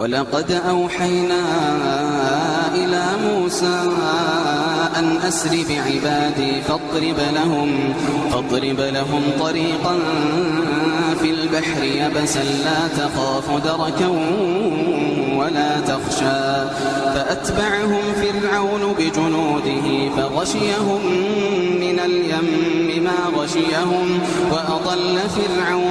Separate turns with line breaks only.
ولقد أوحينا إلى موسى أن أسر بعبادي فاضرب لهم طريقا في البحر يبسا لا تخاف دركا ولا تخشى فأتبعهم فرعون بجنوده فغشيهم من اليم ما غشيهم وأضل فرعون